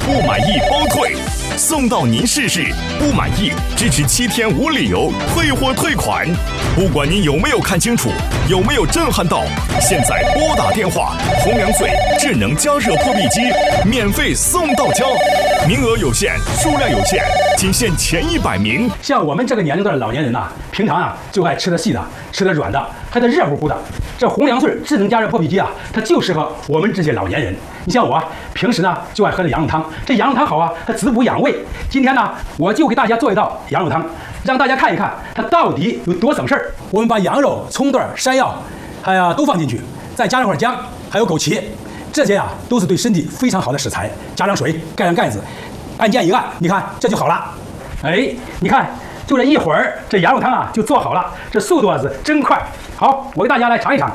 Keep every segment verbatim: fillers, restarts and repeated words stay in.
不满意包退，送到您试试。不满意支持七天无理由退货退款。不管您有没有看清楚，有没有震撼到，现在拨打电话，红凉水智能加热破壁机免费送到家，名额有限，数量有限，仅限前一百名。 像我们这个年龄段的老年人呐、啊，平常啊就爱吃的细的，吃的软的，还得热乎乎的。这红凉水智能加热破壁机啊，它就适合我们这些老年人。你像我啊，平时呢就爱喝这羊肉汤，这羊肉汤好啊，它滋补养胃。今天呢，我就给大家做一道羊肉汤，让大家看一看它到底有多省事儿。我们把羊肉、葱段、山药，还有都放进去，再加上会儿姜，还有枸杞，这些啊都是对身体非常好的食材。加上水，盖上盖子，按键一按，你看这就好了。哎，你看，就这一会儿，这羊肉汤啊就做好了，这速度啊是真快。好，我给大家来尝一尝。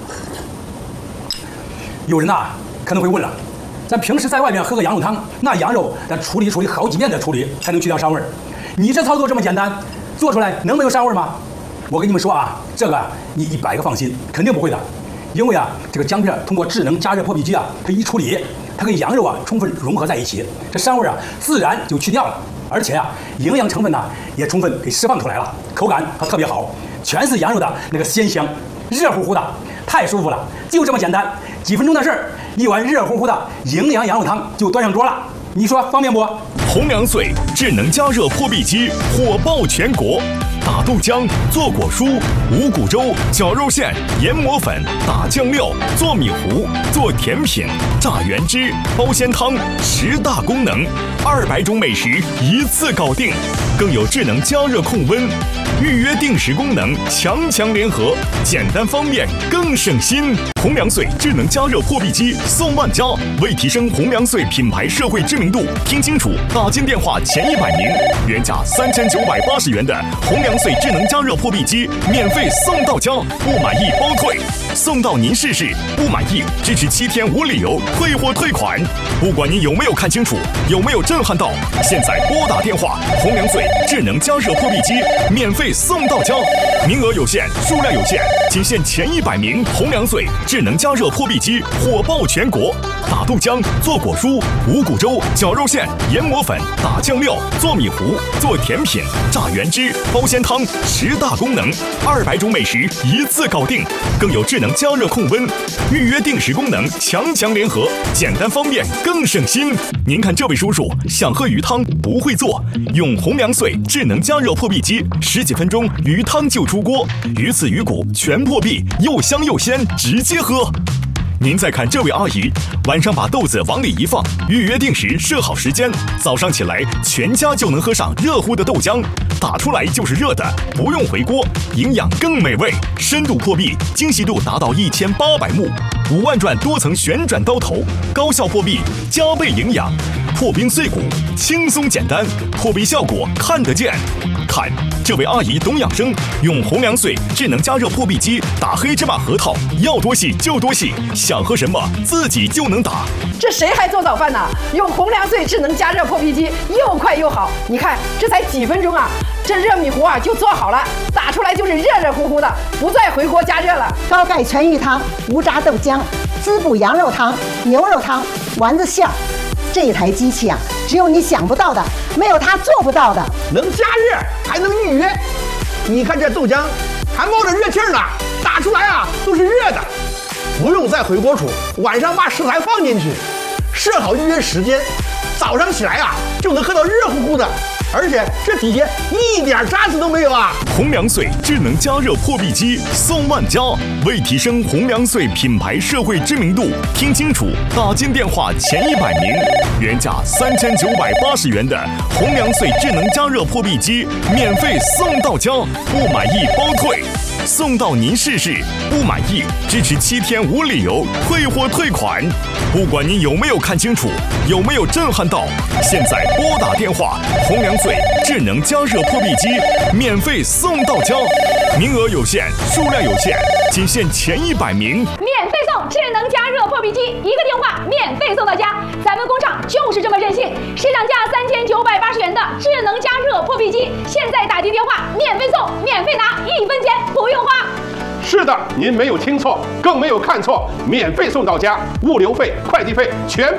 有人呐、啊、可能会问了，咱平时在外面喝个羊肉汤，那羊肉咱处理处理好几遍的处理才能去掉膻味儿。你这操作这么简单，做出来能没有膻味儿吗？我跟你们说啊，这个你一百个放心，肯定不会的。因为啊，这个姜片通过智能加热破壁机啊，它一处理，它跟羊肉啊充分融合在一起，这膻味啊自然就去掉了。而且啊，营养成分呢也充分给释放出来了，口感还特别好，全是羊肉的那个鲜香，热乎乎的，太舒服了。就这么简单，几分钟的事儿，一碗热乎乎的营养羊肉汤就端上桌了。你说方便不？ 红凉水智能加热破壁机火爆全国，打豆浆、做果蔬、五谷粥、绞肉馅、研磨粉、打酱料、做米糊、做甜品、榨原汁、包鲜汤，十大功能，二百种美食一次搞定，更有智能加热控温、预约定时功能，强强联合，简单方便更省心。红凉水智能加热破壁机送万家，为提升红凉水品牌社会知名度，听清楚，打进电话前一百名，原价三千九百八十元的红凉水智能加热破壁机免费送到家，不满意包退，送到您试试。不满意支持七天无理由退货退款。不管您有没有看清楚，有没有震撼到，现在拨打电话，红凉水智能加热破壁机免费送到家，名额有限，数量有限，仅限前一百名。红凉水智能加热破壁机火爆全国，打豆浆、做果蔬、五谷粥、绞肉馅、研磨粉、打酱料、做米糊、做甜品、榨原汁、包鲜汤，十大功能，二百种美食一次搞定，更有智能加热控温、预约定时功能，强强联合，简单方便更省心。您看这位叔叔想喝鱼汤不会做，用红凉水智能加热破壁机，十几分钟鱼汤就出锅，鱼刺鱼骨全破壁，又香又鲜，直接喝。您再看这位阿姨，晚上把豆子往里一放，预约定时设好时间，早上起来全家就能喝上热乎的豆浆，打出来就是热的，不用回锅，营养更美味，深度破壁，精细度达到一千八百目，五万转多层旋转刀头，高效破壁，加倍营养，破冰碎骨，轻松简单，破壁效果看得见。看这位阿姨懂养生，用红凉水智能加热破壁机打黑芝麻核桃，要多细就多细，想喝什么自己就能打。 这谁还做早饭呢？用红凉水智能加热破壁机又快又好，你看这才几分钟啊，这热米糊啊就做好了，打出来就是热热乎乎的，不再回锅加热了。 高钙全鱼汤、无炸豆浆、滋补羊肉汤、牛肉汤、丸子馅儿。这台机器啊，只有你想不到的，没有它做不到的。 能加热，还能预约。你看这豆浆还冒着热气呢，打出来啊都是热的，不用再回锅煮，晚上把食材放进去，设好预约时间，早上起来啊就能喝到热乎乎的，而且这底下一点渣子都没有啊！ 红凉水智能加热破壁机送万家，为提升红凉水品牌社会知名度，听清楚，打进电话前一百名，原价三千九百八十元的红凉水智能加热破壁机免费送到家，不满意包退，送到您试试。不满意支持七天无理由退货退款。不管您有没有看清楚，有没有震撼到，现在拨打电话，红凉水智能加热破壁机免费送到家，名额有限，数量有限，仅限前一百名。 免费送智能加热破壁机，一个电话免费送到家。咱们工厂就是这么任性，市场价三千九百八十元的智能加热破壁机，现在打进电话免费送，免费拿，一分钱不用花。 是的，您没有听错，更没有看错，免费送到家，物流费、快递费全